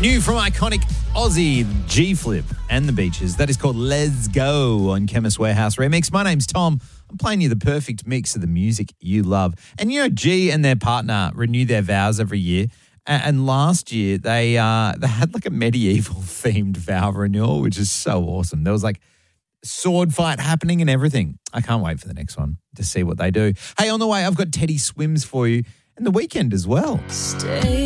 New from iconic Aussie G-Flip and the Beaches. That is called Let's Go on Chemist Warehouse Remix. My name's Tom. I'm playing you the perfect mix of the music you love. And you know, G and their partner renew their vows every year. And last year they had like a medieval themed vow renewal, which is so awesome. There was like sword fight happening and everything. I can't wait for the next one to see what they do. Hey, on the way, I've got Teddy Swims for you and the weekend as well. Stay.